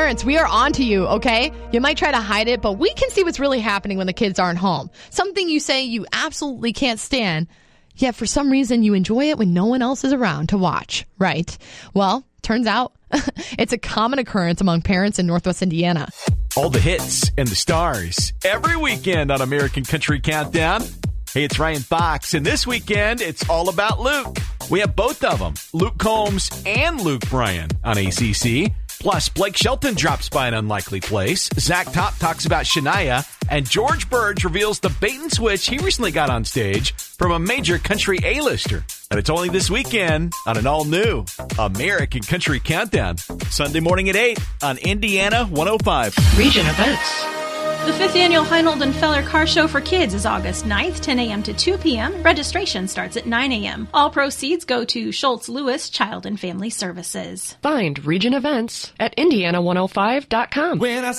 Parents, we are on to you, okay? You might try to hide it, but we can see what's really happening when the kids aren't home. Something you say you absolutely can't stand, yet for some reason you enjoy it when no one else is around to watch, right? Well, turns out it's a common occurrence among parents in Northwest Indiana. All the hits and the stars every weekend on American Country Countdown. Hey, it's Ryan Fox, and this weekend, it's all about Luke. We have both of them, Luke Combs and Luke Bryan on ACC. Plus, Blake Shelton drops by an unlikely place. Zach Top talks about Shania, and George Burge reveals the bait and switch he recently got on stage from a major country A-lister. And it's only this weekend on an all-new American Country Countdown. Sunday morning at 8 on Indiana 105. Region events. The 5th Annual Heinold and Feller Car Show for Kids is August 9th, 10 a.m. to 2 p.m. Registration starts at 9 a.m. All proceeds go to Schultz Lewis Child and Family Services. Find region events at Indiana105.com. When I